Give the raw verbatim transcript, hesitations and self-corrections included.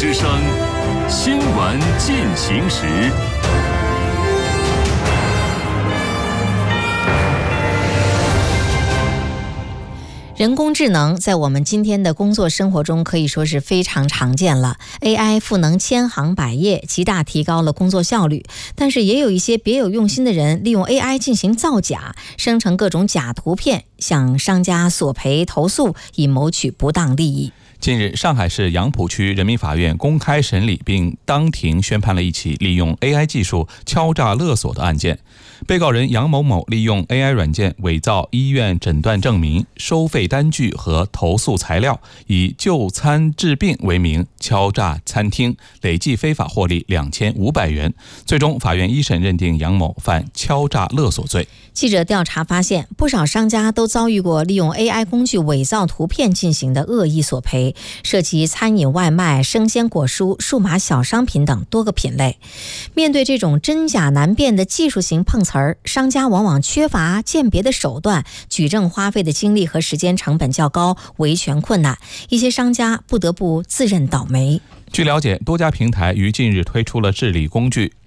之声新闻进行时。 人工智能在我们今天的工作生活中可以说是非常常见了。 A I 赋能千行百业，极大提高了工作效率，但是也有一些别有用心的人利用 A I 进行造假，生成各种假图片，向商家索赔投诉，以谋取不当利益。 近日，上海市杨浦区人民法院公开审理并当庭宣判了一起利用 A I 技术敲诈勒索的案件。被告人杨某某利用 A I 软件伪造医院诊断证明、收费单据和投诉材料，以就餐治病为名敲诈餐厅，累计非法获利两千五百元。最终，法院一审认定杨某犯敲诈勒索罪。 记者调查发现，不少商家都遭遇过利用 A I 工具伪造图片进行的恶意索赔，涉及餐饮外卖、生鲜果蔬、数码小商品等多个品类。面对这种真假难辨的技术型碰瓷儿，商家往往缺乏鉴别的手段，举证花费的精力和时间成本较高，维权困难，一些商家不得不自认倒霉。 据了解，多家平台于近日推出了治理工具，